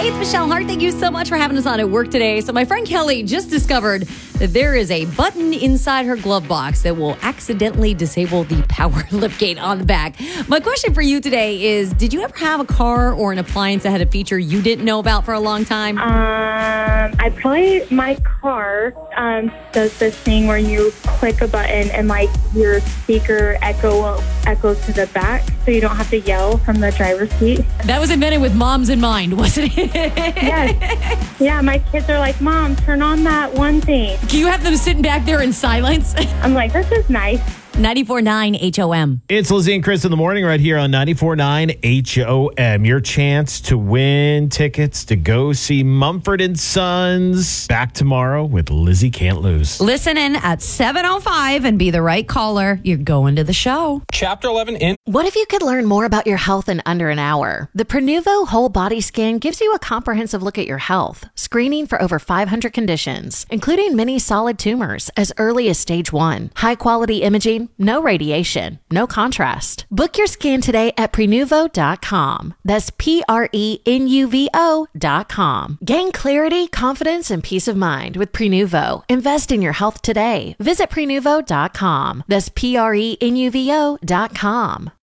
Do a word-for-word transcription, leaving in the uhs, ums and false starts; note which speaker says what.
Speaker 1: it's Michelle Hart. Thank you so much for having us on at work today. So my friend Kelly just discovered that there is a button inside her glove box that will accidentally disable the power liftgate on the back. My question for you today is, did you ever have a car or an appliance that had a feature you didn't know about for a long time?
Speaker 2: Um, I probably, my car um, does this thing where you click a button and like your speaker echo echoes to the back so you don't have to yell from the driver's seat.
Speaker 1: That was invented with moms in mind, wasn't it?
Speaker 2: Yes. Yeah, my kids are like, Mom, turn on that one thing.
Speaker 1: Can you have them sitting back there in silence?
Speaker 2: I'm like, this is nice.
Speaker 1: ninety-four point nine H O M.
Speaker 3: It's Lizzie and Chris in the morning right here on ninety-four point nine H O M. Your chance to win tickets to go see Mumford and Sons. Back tomorrow with Lizzie Can't Lose.
Speaker 1: Listen in at seven oh five and be the right caller. You're going to the show.
Speaker 4: Chapter eleven in.
Speaker 5: What if you could learn more about your health in under an hour? The Prenuvo Whole Body Scan gives you a comprehensive look at your health, screening for over five hundred conditions, including many solid tumors as early as stage one. High quality imaging, no radiation, no contrast. Book your scan today at prenuvo dot com. That's P R E N U V O dot com. Gain clarity, confidence, and peace of mind with Prenuvo. Invest in your health today. Visit prenuvo dot com. That's P R E N U V O dot com.